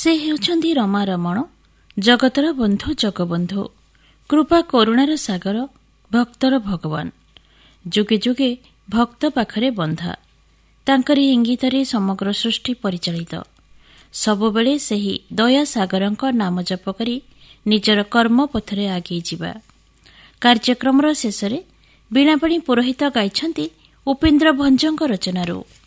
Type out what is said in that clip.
ସେ ହେଉଛନ୍ତି ରମା ରମଣ, ଜଗତର ବନ୍ଧୁ ଜଗବନ୍ଧୁ, କୃପା କରୁଣାର ସାଗର, ଭକ୍ତର ଭଗବାନ। ଯୁଗେ ଯୁଗେ ଭକ୍ତ ପାଖରେ ବନ୍ଧା, ତାଙ୍କରି ଇଙ୍ଗିତରେ ସମଗ୍ର ସୃଷ୍ଟି ପରିଚାଳିତ। ସବୁବେଳେ ସେହି ଦୟା ସାଗରଙ୍କ ନାମ ଜପ କରି ନିଜର କର୍ମ ପଥରେ ଆଗେଇ ଯିବା। କାର୍ଯ୍ୟକ୍ରମର ଶେଷରେ ବୀଣାପାଣି ପୁରୋହିତ ଗାଇଛନ୍ତି ଉପେନ୍ଦ୍ର ଭଞ୍ଜଙ୍କ ରଚନାରୁ।